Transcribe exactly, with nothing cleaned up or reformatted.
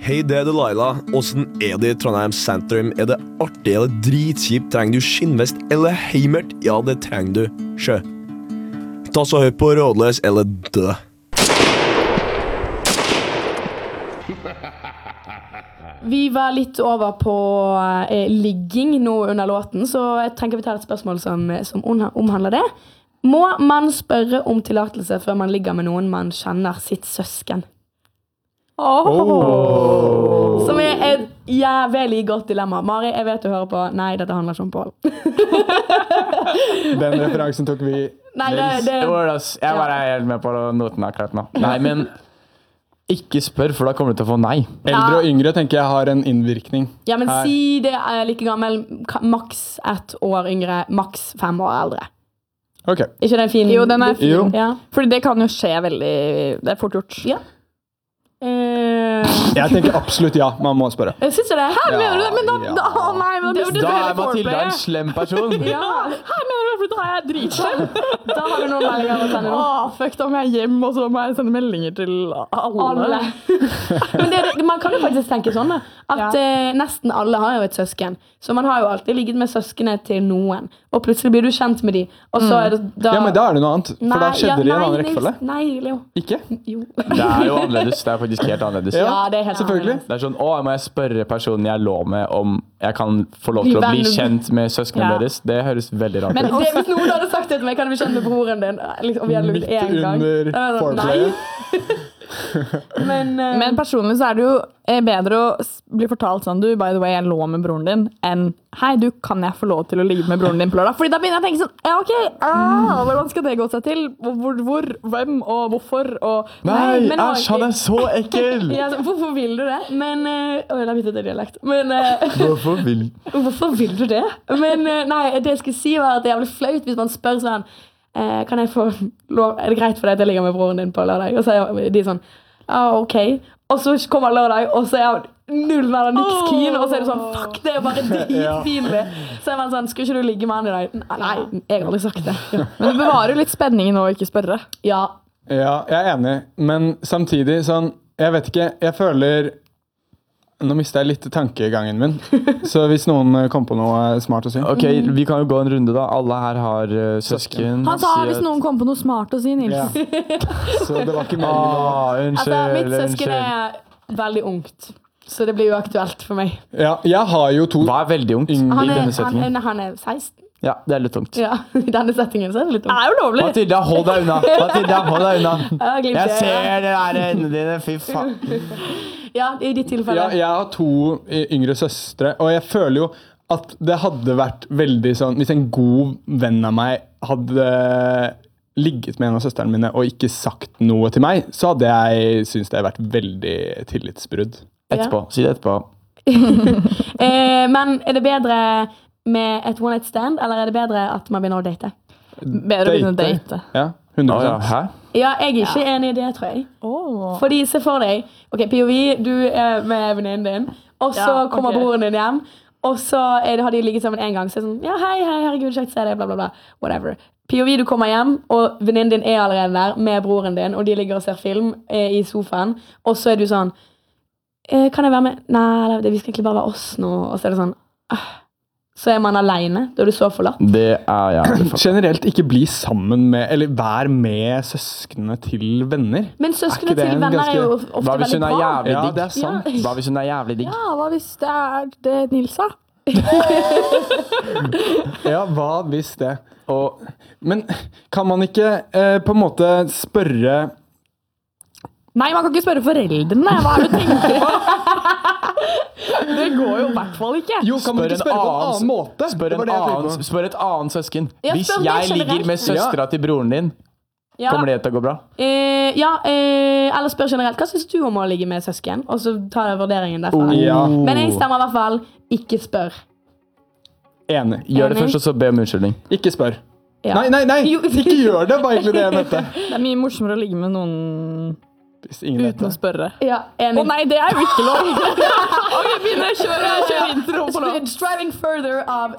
Hei, det er Delilah. Hvordan er det i Trondheim sentrum? Er det artig eller dritkjipt? Trenger du skinnvest eller heimert? Ja, det trenger du. Sjø. Ta så høy på rådløs eller dø. Vi var litt over på eh, ligging nå under låten, så jeg tenker vi tar et spørsmål som, som omhandler det. Må man spørre om tillatelse før man ligger med noen man kjenner sitt søsken? Oh. Oh. Som er et jævlig godt dilemma. Mari, jeg vet du hører på. Nei, dette handler ikke om Paul. Den referansen tok vi. Nei, det, det, jeg bare er helt med på noten akkurat nå. Nei, men ikke spør, for da kommer du til å få nei. Eldre og yngre tenker jeg har en innvirkning. Ja, men her. Si det er like gammel, maks ett år yngre, maks fem år eldre. Ok. Ikke den fin? Jo, den er fin. Jo. Ja. Fordi det kan jo skje veldig, det er fort gjort. Ja. Uh, Jeg tenker absolutt ja, man må spørre. Jeg synes det. Her mener du det, men da, Ja. da, å nei, men da, Da er Matilda en slem person. Ja. Her mener du det, for da er jeg dritslem. Da har du noen meldinger å sende nå. Åh, fuck, da må jeg hjem, og så må jeg sende meldinger til alle. Alle. Men det, det, man kan jo faktisk tenke sånn da, at Ja. eh, nesten alle har jo et søsken. Så man har jo alltid ligget med søskene til noen. Og plutselig blir du kjent med de. Og så er det da... Ja, men da er det noe annet. For da skjedde det i en annen Nils, rekkefølge. Nei, Leo. Ikke? Jo. Det er jo annerledes, det er faktisk helt annerledes. Ja, Ja, det er helt selvfølgelig. annerledes. Det er sånn, å, må jeg spørre personen jeg lå med om jeg kan få lov til å Bli bli venn. kjent med søskene Ja. deres. Det høres veldig rart Men ut. det, hvis noen hadde sagt det til meg, kan du bli kjent med broren din? Liksom, og vi hadde Midt ligget en gang. under Da er det sånn, foreplayet. nei. Men, eh, Men personlig så er det jo eh, bedre å s- bli fortalt sånn, du, by the way, jeg lå med broren din, enn, hei, du, kan jeg få lov til å ligge med broren din på lørdag? Fordi da begynner jeg å tenke sånn, ja, ok, ah, hvordan skal det gå seg til? Hvor, hvor, hvem og hvorfor? Og, Nei, men- æsj, han er så ekkel! ja, så, hvorfor vil du det? Men, eh, oi, jeg vet ikke det er dialekt. Men, eh, Hvorfor vil hvorfor vil du det? Men, eh, nei, det jeg skulle si var at det er jævlig flaut hvis man spør sånn, eh, kan jeg få lov, er det greit for deg at jeg ligger med broren din på lørdag? Og så er de sånn, ah, ok. Og så kommer lørdag, og så er jeg null eller niks keen, og så er det sånn, fuck, det er jo bare dritfinlig. Så er man sånn, skulle ikke du ligge med han i dag? Nei, jeg har aldri sagt det. Men det bevarer jo litt spenningen å ikke spørre. Ja, Ja, jeg er enig. Men samtidig, sånn, jeg vet ikke, jeg føler... Nå mistet jeg litt tankegangen min. Så hvis noen kom på noe smart å si. Ok, vi kan jo gå en runde da. Alle her har uh, søsken. Han sa Si hvis at- noen kom på noe smart å si, Nils. Ja. Så det var ikke meningen å... Ah, unnskyld, altså, mitt søsken unnskyld. er veldig ungt, så det blir jo aktuelt for meg. Ja, jeg har jo to... Hva er veldig ungt i Han er, denne han, settingen? er- han er seksten. Ja, det er litt ungt. Ja, i denne settingen så er det litt Det ungt. er jo lovlig. Matilda, hold deg unna! Matilda, hold deg unna! Jeg, Jeg ser ser det der øynene dine, fy faen. Ja, i ditt tilfelle. Ja, jeg har to yngre søstre, og jeg føler jo at det hadde vært veldig sånn... Hvis en god venn av meg hadde ligget med en av søstrene mine og ikke sagt noe til meg, så hadde jeg synes det hadde vært veldig tillitsbrudd. Etterpå, si det etterpå. Eh, men er det bedre med et one night stand, eller er det bedre at man begynner å date? Bedre å begynne å date. Ja, hundre Å ja, prosent. hæ? Ja, jeg er ikke enig i det, tror jeg. Åh. Fordi, se for deg, ok, P O V, du er med venninnen din, og så Ja, kommer ok. broren din hjem, og så er det, har de ligget sammen en gang, så er det sånn, ja, hei, hei, herregud, kjekt å se deg, bla, bla, bla, whatever. P O V, du kommer hjem, og venninnen din er allerede der med broren din, og de ligger og ser film eh, i sofaen, og så er du sånn, eh, kan jeg være med? Nei, det, vi skal egentlig bare være oss nå, og så er det sånn, ah. Så er man alene, da er du så forlatt. Det er jævlig fuck. Generelt ikke bli sammen med, eller vær med søskene til venner. Men Er søskene ikke det til en venner er jo ganske- ofte Hva hvis veldig hun er bra. jævlig Ja, digg? det er sant. Ja. Hva hvis hun er jævlig digg? Ja, hva hvis det er det Nils sa? Ja, hva hvis det? Og, men kan man ikke eh, på en måte spørre... Nei, man kan ikke spørre foreldrene. Hva er det du tenker på? Det går jo i hvert fall ikke. Jo, kan man ikke spørre på en annen måte? Spør, Det var en det jeg tenkte annen, på. spør et annet søsken. Ja, Hvis spør det jeg generelt. ligger med søstera til broren din, Ja. kommer det til å gå bra? Eh, ja, eh, eller spør generelt. Hva synes du om å ligge med søsken? Og så tar jeg vurderingen derfra. Ja. Men jeg stemmer i hvert fall ikke spør. Enig. Gjør det Enig. først, og så be om unnskyldning. Ikke spør. Ja. Nei, nei, nei! Jo. Ikke gjør det! Var egentlig det jeg mente. Det er mye morsommere å ligge med noen Hvis ingen vet uten å det. spørre. Ja, Å enig. nei, det er jo ikke lov! Ok, begynner å kjøre, kjøre intro på lov. Striving further av